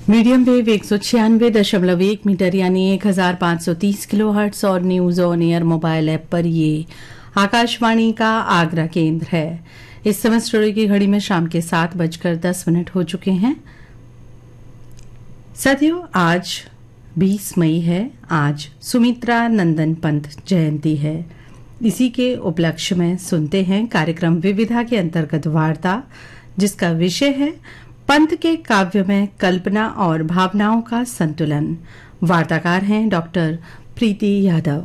Medium wave 196.1 metre यानी 1530 kilohertz और news on air mobile app पर ये आकाशवाणी का आगरा केंद्र है। इस समय स्टूडियो की घड़ी में शाम के 7:10 हो चुके हैं। साथियों, आज 20 मई है। आज सुमित्रा नंदन पंत जयंती है। इसी के उपलक्ष्य में सुनते हैं कार्यक्रम विविधा के अंतर्गत वार्ता, जिसका विषय है पंत के काव्य में कल्पना और भावनाओं का संतुलन। वार्ताकार हैं डॉक्टर प्रीति यादव।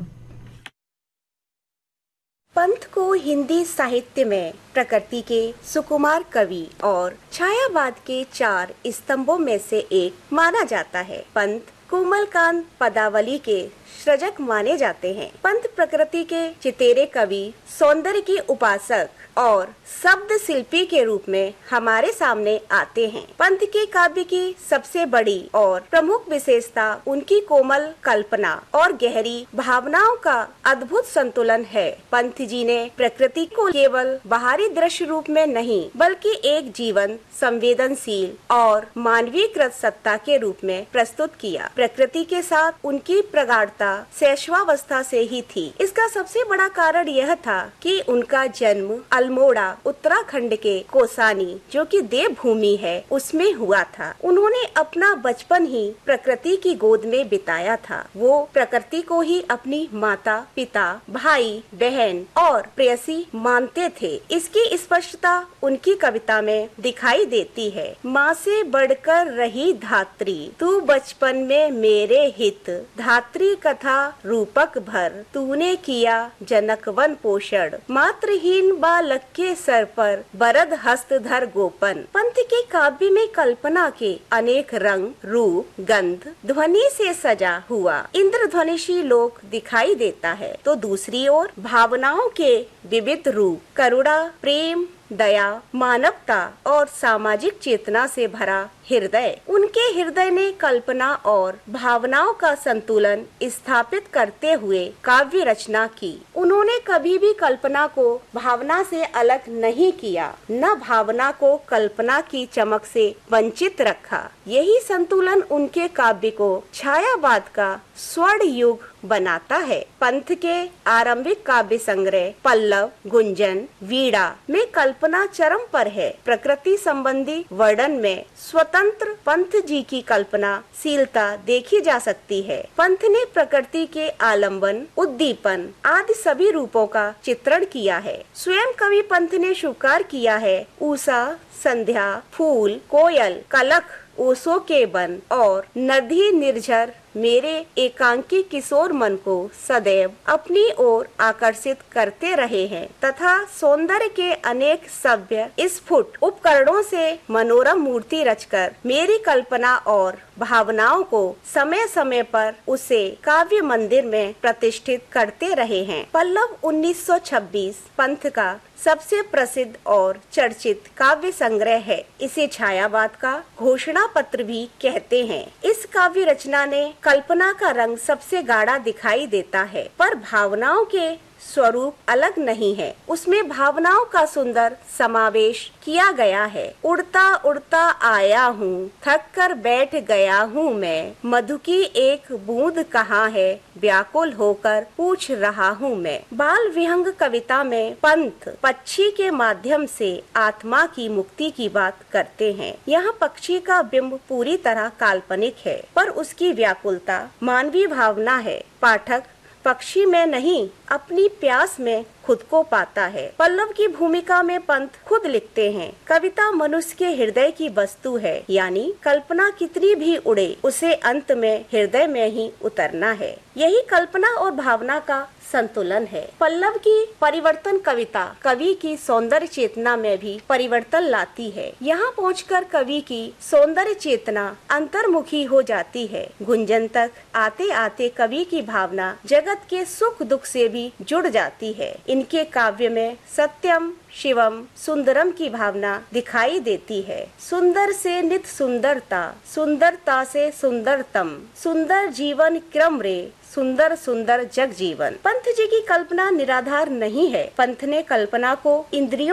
पंत को हिंदी साहित्य में प्रकृति के सुकुमार कवि और छायावाद के 4 स्तंभों में से एक माना जाता है। पंत कोमलकांत पदावली के सृजक माने जाते हैं। पंत प्रकृति के चितेरे कवि, सौंदर्य की उपासक और शब्द शिल्पी के रूप में हमारे सामने आते हैं। पंत के काव्य की सबसे बड़ी और प्रमुख विशेषता उनकी कोमल कल्पना और गहरी भावनाओं का अद्भुत संतुलन है। पंत जी ने प्रकृति को केवल बाहरी दृश्य रूप में नहीं, बल्कि एक जीवन, संवेदनशील और मानवीकृत सत्ता के रूप में प्रस्तुत किया। प्रकृति के साथ उनकी प्रगाढ़ता शैशवावस्था से ही थी। इसका सबसे बड़ा कारण यह था कि उनका जन्म अल्मोड़ा, उत्तराखंड के कोसानी, जो कि देवभूमि है, उसमें हुआ था। उन्होंने अपना बचपन ही प्रकृति की गोद में बिताया था। वो प्रकृति को ही अपनी माता, पिता, भाई, बहन और प्रेयसी मानते थे। इसकी स्पष्टता उनकी कविता में दिखाई देती है। माँ से बढ़कर रही धात्री, तू बचपन में मेरे हित, धात्री कथा रूपक भर, तूने किया जनकवन पोषण, मातृहीन बालक के सर पर बरद हस्त धर गोपन। पंत के काव्य में कल्पना के अनेक रंग, रूप, गंध, ध्वनि से सजा हुआ इंद्रधनुषी लोक दिखाई देता है, तो दूसरी ओर भावनाओं के विविध रूप, करुणा, प्रेम, दया, मानवता और सामाजिक चेतना से भरा हृदय। उनके हृदय ने कल्पना और भावनाओं का संतुलन स्थापित करते हुए काव्य रचना की। उन्होंने कभी भी कल्पना को भावना से अलग नहीं किया, न भावना को कल्पना की चमक से वंचित रखा। यही संतुलन उनके काव्य को छायावाद का स्वर्ण युग बनाता है। पंत के आरंभिक काव्य संग्रह पल्लव, गुंजन, वीणा में कल्पना चरम पर है। प्रकृति संबंधी वर्णन में स्वतंत्र पंत जी की कल्पनाशीलता देखी जा सकती है। पंत ने प्रकृति के आलंबन, उद्दीपन आदि सभी रूपों का चित्रण किया है। स्वयं कवि पंत ने स्वीकार किया है, उषा, संध्या, फूल, कोयल, कलख, ओसो के बन और नदी निर्झर मेरे एकांकी किशोर मन को सदैव अपनी ओर आकर्षित करते रहे हैं, तथा सौंदर्य के अनेक सभ्य स्फुट उपकरणों से मनोरम मूर्ति रचकर मेरी कल्पना और भावनाओं को समय समय पर उसे काव्य मंदिर में प्रतिष्ठित करते रहे हैं। पल्लव 1926 पंत का सबसे प्रसिद्ध और चर्चित काव्य संग्रह है। इसे छायावाद का घोषणा पत्र भी कहते हैं। इस काव्य रचना ने कल्पना का रंग सबसे गाढ़ा दिखाई देता है, पर भावनाओं के स्वरूप अलग नहीं है। उसमें भावनाओं का सुंदर समावेश किया गया है। उड़ता उड़ता आया हूँ, थक कर बैठ गया हूँ मैं, मधु की एक बूंद कहाँ है, व्याकुल होकर पूछ रहा हूँ मैं। बाल विहंग कविता में पंत पक्षी के माध्यम से आत्मा की मुक्ति की बात करते हैं। यहाँ पक्षी का बिंब पूरी तरह काल्पनिक है, पर उसकी व्याकुलता मानवीय भावना है। पाठक पक्षी में नहीं, अपनी प्यास में खुद को पाता है। पल्लव की भूमिका में पंत खुद लिखते हैं, कविता मनुष्य के हृदय की वस्तु है, यानी कल्पना कितनी भी उड़े, उसे अंत में हृदय में ही उतरना है। यही कल्पना और भावना का संतुलन है। पल्लव की परिवर्तन कविता कवि की सौंदर्य चेतना में भी परिवर्तन लाती है। यहाँ पहुंचकर कवि की सौंदर्य चेतना अंतर्मुखी हो जाती है। गुंजन तक आते आते कवि की भावना जगत के सुख दुख से भी जुड़ जाती है। इनके काव्य में सत्यम, शिवम, सुंदरम की भावना दिखाई देती है। सुंदर से नित सुंदरता, सुंदरता से सुंदरतम, सुंदर जीवन क्रम रे, सुंदर सुंदर जग जीवन। पंत जी की कल्पना निराधार नहीं है। पंत ने कल्पना को इंद्रियों